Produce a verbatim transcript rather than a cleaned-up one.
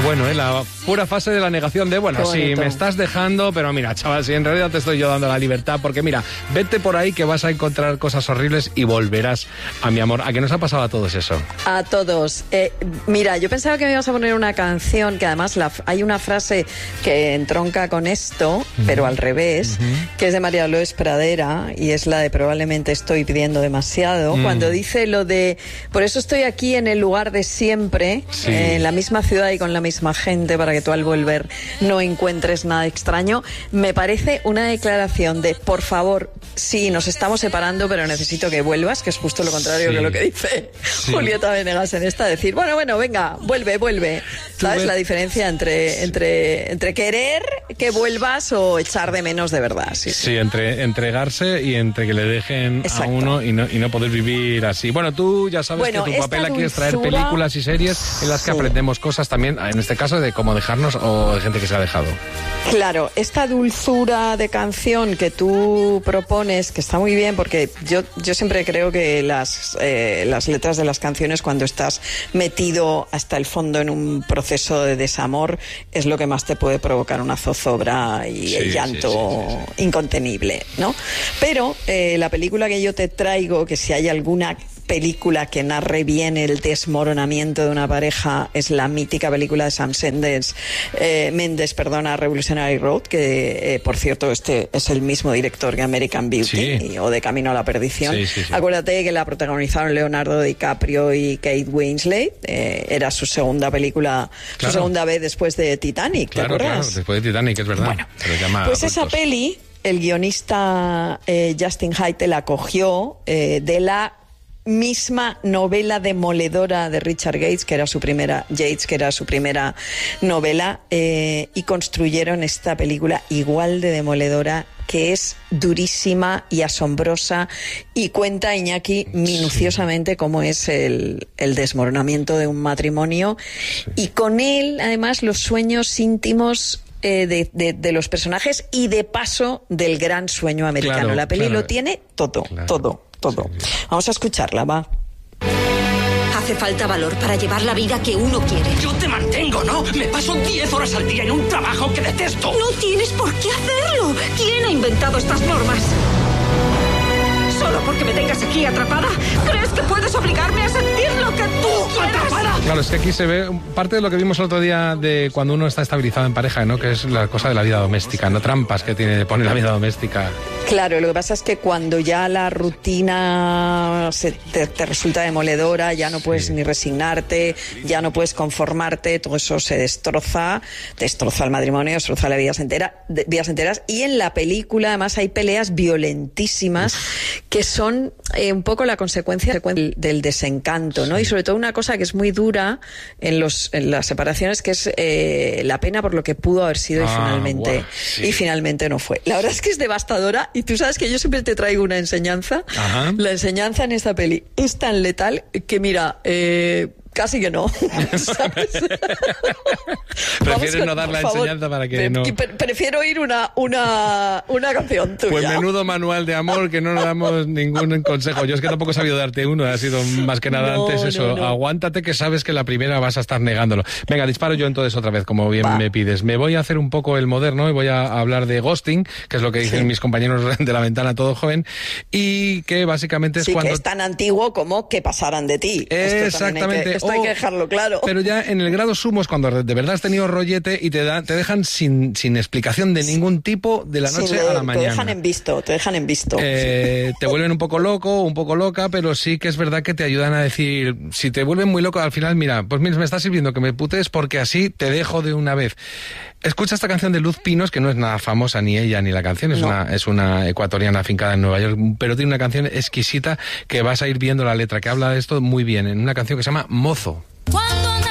bueno, ¿eh? La pura fase de la negación de, bueno, sí, me estás dejando, pero mira, chaval, si en realidad te estoy yo dando la libertad, porque mira, vete por ahí que vas a encontrar cosas horribles y volverás a mi amor. ¿A qué nos ha pasado a todos eso? A todos. Eh, mira, yo pensaba que me ibas a poner una canción que además la, hay una frase que entronca con esto, uh-huh. pero al revés, uh-huh. que es de María Lourdes Pradera y es la de probablemente estoy pidiendo demasiado, uh-huh. cuando dice lo de por eso estoy aquí en el lugar de siempre, sí. eh, en la misma ciudad y con la misma gente para que tú al volver no encuentres nada extraño. Me parece una declaración de por favor, sí, nos estamos separando pero necesito que vuelvas, que es justo lo contrario sí. que lo que dice sí. Julieta Venegas en esta, decir bueno, bueno, venga, vuelve, vuelve. ¿Sabes la diferencia entre, sí. entre, entre querer que vuelvas o echar de menos de verdad? Sí, sí. sí entre entregarse y entre que le dejen Exacto. a uno y no, y no poder vivir así. Bueno, tú ya sabes bueno, que tu papel aquí es traer películas y series en las que sí. aprendemos cosas también, en este caso de cómo dejarnos o de gente que se ha dejado. Claro, esta dulzura de canción que tú propones, que está muy bien, porque yo, yo siempre creo que las, eh, las letras de las canciones, cuando estás metido hasta el fondo en un proceso de desamor, es lo que más te puede provocar una zozobra y sí, el llanto sí, sí, sí, sí. incontenible, ¿no? Pero eh, la película que yo te traigo, que si hay alguna película que narre bien el desmoronamiento de una pareja, es la mítica película de Sam Mendes, eh, Mendes, perdona, Revolutionary Road, que eh, por cierto este es el mismo director que American Beauty sí. y, o de Camino a la Perdición. Sí, sí, sí. Acuérdate que la protagonizaron Leonardo DiCaprio y Kate Winslet, eh, era su segunda película, claro. su segunda vez después de Titanic, ¿te claro, acuerdas? Claro, después de Titanic, es verdad. Bueno, pues esa peli, el guionista eh, Justin Hayte la cogió eh, de la misma novela demoledora de Richard Gates, que era su primera Yates, que era su primera novela, eh, y construyeron esta película igual de demoledora, que es durísima y asombrosa y cuenta, Iñaki, minuciosamente sí. cómo es el, el desmoronamiento de un matrimonio sí. y con él, además, los sueños íntimos eh, de, de, de los personajes y, de paso, del gran sueño americano. Claro, la peli claro. lo tiene todo, claro. todo. Todo. Sí. Vamos a escucharla, va. Hace falta valor para llevar la vida que uno quiere. Yo te mantengo, ¿no? Me paso diez horas al día en un trabajo que detesto. No tienes por qué hacerlo. ¿Quién ha inventado estas normas? ¿Solo porque me tengas aquí atrapada? ¿Crees que puedes obligarme a sentir lo que tú atrapada? Claro, es que aquí se ve parte de lo que vimos el otro día de cuando uno está estabilizado en pareja, ¿no? Que es la cosa de la vida doméstica, no trampas que tiene pone la vida doméstica. Claro, lo que pasa es que cuando ya la rutina se te, te resulta demoledora, ya no puedes sí. ni resignarte, ya no puedes conformarte, todo eso se destroza, destroza el matrimonio, destroza las vidas enteras, vidas enteras. Y en la película, además, hay peleas violentísimas que son eh, un poco la consecuencia del, del desencanto, ¿no? Sí. Y sobre todo una cosa que es muy dura en, los, en las separaciones, que es eh, la pena por lo que pudo haber sido ah, y finalmente wow, sí. y finalmente no fue. La verdad es que es devastadora y tú sabes que yo siempre te traigo una enseñanza. Ajá. La enseñanza en esta peli es tan letal que mira, eh, casi que no. ¿Sabes? Prefieres con, no dar la favor, enseñanza para que pre- no... Pre- prefiero oír una, una, una canción tuya. Pues menudo manual de amor que no nos damos ningún consejo. Yo es que tampoco he sabido darte uno, ha sido más que nada no, antes eso. No, no. Aguántate que sabes que la primera vas a estar negándolo. Venga, disparo yo entonces otra vez, como bien Va. me pides. Me voy a hacer un poco el moderno y voy a hablar de ghosting, que es lo que dicen sí. mis compañeros de La Ventana Todo Joven, y que básicamente es sí, cuando... que es tan antiguo como que pasaran de ti. Exactamente. Esto, hay que, esto oh, hay que dejarlo claro. Pero ya en el grado sumo es cuando de verdad has tenido rollete y te, da, te dejan sin, sin explicación de ningún tipo de la noche le, a la mañana. Te dejan en visto, te dejan en visto. Eh, te vuelven un poco loco, un poco loca, pero sí que es verdad que te ayudan a decir, si te vuelven muy loco al final, mira, pues mira, me está sirviendo que me putes porque así te dejo de una vez. Escucha esta canción de Luz Pinos, que no es nada famosa ni ella ni la canción, es, no. una, es una ecuatoriana afincada en Nueva York, pero tiene una canción exquisita que vas a ir viendo la letra, que habla de esto muy bien, en una canción que se llama Mozo. ¿Cuándo?